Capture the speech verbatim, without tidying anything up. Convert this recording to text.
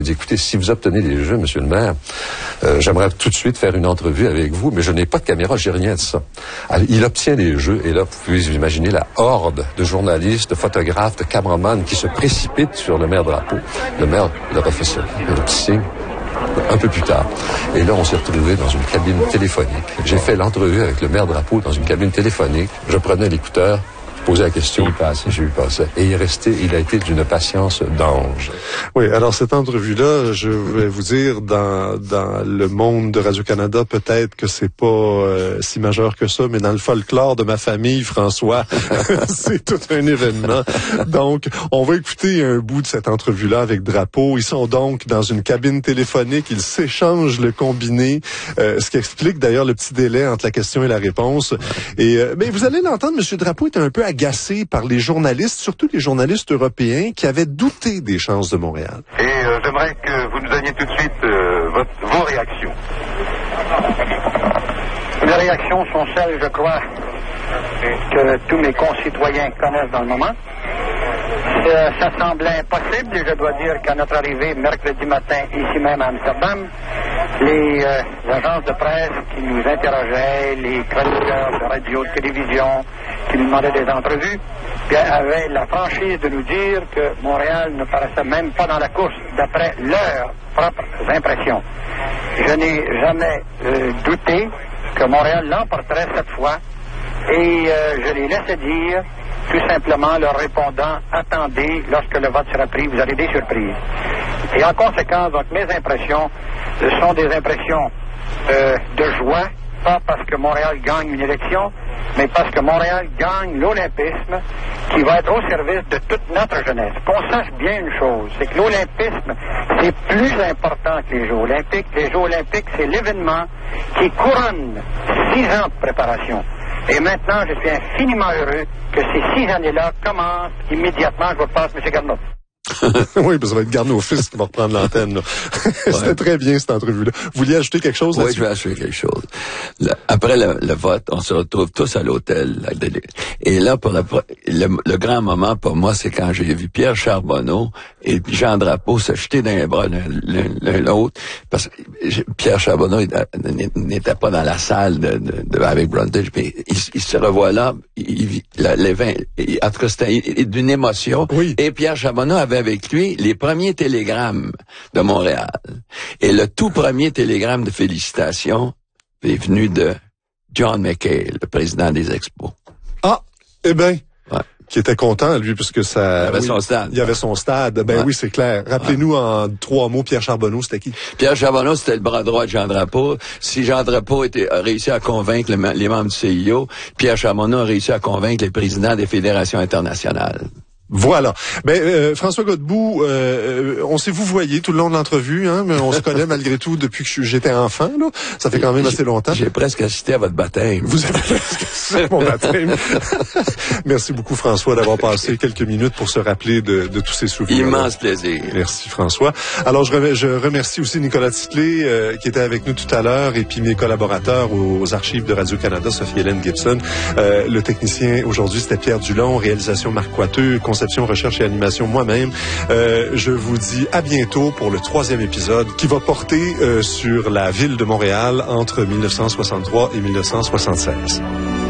Il dit, écoutez, si vous obtenez des jeux, monsieur le maire, euh, j'aimerais tout de suite faire une entrevue avec vous, mais je n'ai pas de caméra, j'ai rien de ça. Alors, il obtient les jeux, et là, vous pouvez vous imaginer la horde de journalistes, de photographes, de caméramans qui se précipitent sur le maire Drapeau. Le maire leur a fait ça, le petit signe, un peu plus tard. Et là, on s'est retrouvés dans une cabine téléphonique. J'ai fait l'entrevue avec le maire Drapeau dans une cabine téléphonique. Je prenais l'écouteur, posais la question, il passait, je lui passais. Et il est resté, il a été d'une patience d'ange. Oui, alors cette entrevue-là, je vais vous dire, dans dans le monde de Radio-Canada, peut-être que c'est pas euh, si majeur que ça, mais dans le folklore de ma famille, François, c'est tout un événement. Donc, on va écouter un bout de cette entrevue-là avec Drapeau. Ils sont donc dans une cabine téléphonique, ils s'échangent le combiné, euh, ce qui explique d'ailleurs le petit délai entre la question et la réponse. Et euh, mais vous allez l'entendre, M. Drapeau était un peu agacé par les journalistes, surtout les journalistes européens, qui avaient douté des chances de Montréal. Et euh, j'aimerais que vous nous donniez tout de suite euh, votre, vos réactions. Les réactions sont celles, je crois, que tous mes concitoyens connaissent dans le moment. Ça, ça semblait impossible et je dois dire qu'à notre arrivée mercredi matin, ici même à Amsterdam, les euh, agences de presse qui nous interrogeaient, les chroniqueurs de radio, de télévision, qui nous demandaient des entrevues, bien, avaient la franchise de nous dire que Montréal ne paraissait même pas dans la course, d'après leurs propres impressions. Je n'ai jamais euh, douté que Montréal l'emporterait cette fois et euh, je les laissais dire, tout simplement leur répondant « Attendez, lorsque le vote sera pris, vous aurez des surprises ». Et en conséquence, donc, mes impressions euh, sont des impressions euh, de joie, pas parce que Montréal gagne une élection, mais parce que Montréal gagne l'olympisme qui va être au service de toute notre jeunesse. Qu'on sache bien une chose, c'est que l'olympisme, c'est plus important que les Jeux olympiques. Les Jeux olympiques, c'est l'événement qui couronne six ans de préparation. Et maintenant, je suis infiniment heureux que ces six années-là commencent immédiatement. Je vous passe, M. Garneau. Oui, ben ça va être Garneau fils qui va reprendre l'antenne. Là. C'était ouais. Très bien cette entrevue-là. Vous vouliez ajouter quelque chose? Oui, là-dessus? je vais ajouter quelque chose. Le, après le, le vote, on se retrouve tous à l'hôtel. Et là, pour le, le, le grand moment pour moi, c'est quand j'ai vu Pierre Charbonneau et Jean Drapeau se jeter dans les bras l'un, l'un l'autre. Parce que Pierre Charbonneau n'était pas dans la salle de, de, de avec Brundage, mais il, il se revoit là. Il, la, les vingt, il, en tout cas, c'était d'une émotion. Oui. Et Pierre Charbonneau avait avec lui les premiers télégrammes de Montréal. Et le tout premier télégramme de félicitations est venu de John McKay, le président des Expos. Ah, eh bien, ouais. Qui était content, lui, puisque ça... Il avait oui, son stade. Il avait son stade. Ben ouais. Oui, c'est clair. Rappelez-nous ouais. En trois mots, Pierre Charbonneau, c'était qui? Pierre Charbonneau, c'était le bras droit de Jean Drapeau. Si Jean Drapeau était, a réussi à convaincre le, les membres du C I O, Pierre Charbonneau a réussi à convaincre les présidents des fédérations internationales. Voilà. Ben euh, François Godbout, euh, on s'est vous voyé tout le long de l'entrevue, hein, mais on se connaît malgré tout depuis que j'étais enfant. Là, ça fait quand même assez longtemps. J'ai presque assisté à votre baptême. Vous avez presque assisté à mon baptême. Merci beaucoup François d'avoir passé quelques minutes pour se rappeler de, de tous ces souvenirs. Immense plaisir. Merci François. Alors je, rem- je remercie aussi Nicolas Titley euh, qui était avec nous tout à l'heure et puis mes collaborateurs aux, aux archives de Radio-Canada, Sophie-Hélène Gibson. Euh, le technicien aujourd'hui c'était Pierre Dulon, réalisation Marc Coiteux, conception, recherche et animation moi-même. Euh, je vous dis à bientôt pour le troisième épisode qui va porter euh, sur la ville de Montréal entre mille neuf cent soixante-trois et mille neuf cent soixante-seize.